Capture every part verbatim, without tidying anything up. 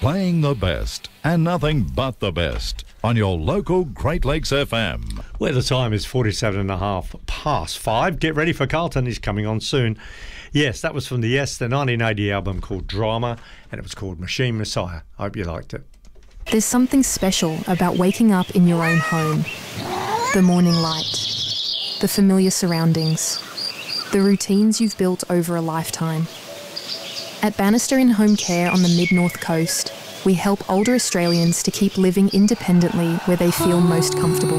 Playing the best and nothing but the best on your local Great Lakes F M. Where the time is forty-seven and a half past five. Get ready for Carlton. He's coming on soon. Yes, that was from the Yes, the nineteen eighty album called Drama, and it was called Machine Messiah. I hope you liked it. There's something special about waking up in your own home. The morning light, the familiar surroundings, the routines you've built over a lifetime. At Bannister in Home Care on the Mid-North Coast, we help older Australians to keep living independently where they feel most comfortable.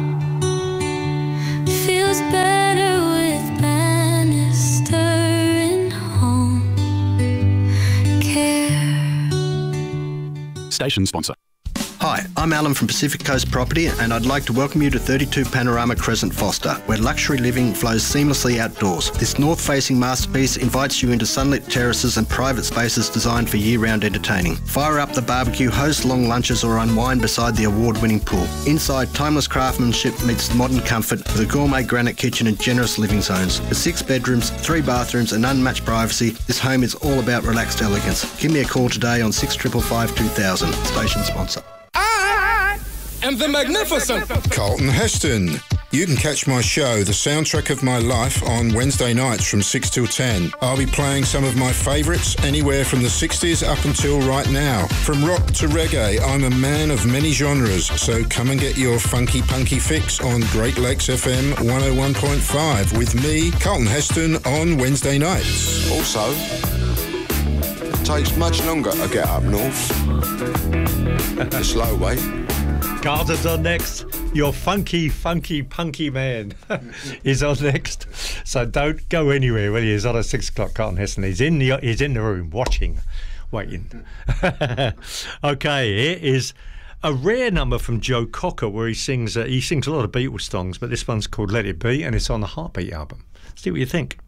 Feels better with Bannister in Home Care. Station sponsor. Hi, I'm Alan from Pacific Coast Property, and I'd like to welcome you to thirty-two Panorama Crescent Foster, where luxury living flows seamlessly outdoors. This north-facing masterpiece invites you into sunlit terraces and private spaces designed for year-round entertaining. Fire up the barbecue, host long lunches, or unwind beside the award-winning pool. Inside, timeless craftsmanship meets modern comfort with a gourmet granite kitchen and generous living zones. With six bedrooms, three bathrooms, and unmatched privacy, this home is all about relaxed elegance. Give me a call today on six five five, two thousand. Station sponsor. And the magnificent Carlton Heston. You can catch my show, The Soundtrack of My Life, on Wednesday nights from six till ten. I'll be playing some of my favourites, anywhere from the sixties up until right now. From rock to reggae, I'm a man of many genres, so come and get your funky punky fix on Great Lakes F M one oh one point five with me, Carlton Heston, on Wednesday nights. Also, it takes much longer to get up north. The slow way. Carlton's on next. Your funky, funky, punky man is on next. So don't go anywhere, will you? He's on at six o'clock, Carlton Heston. He's in the, he's in the room, watching, waiting. Okay, here is a rare number from Joe Cocker where he sings, uh, he sings a lot of Beatles songs, but this one's called Let It Be, and it's on the Heartbeat album. See what you think.